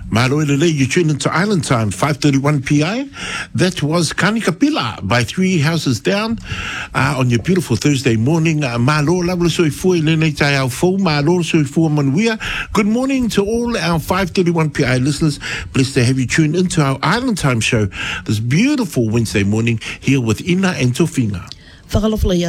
Malo Lele, you tuned into Island Time, 5:31 PI. That was Kanikapila by Three Houses Down on your beautiful Thursday morning. Malo Labla Soifui Lene Tai Au Fo, Malo Soifua Manuia. Good morning to all our 5:31 PI listeners. Blessed to have you tuned into our Island Time show this beautiful Wednesday morning here with Ina and Tofinga.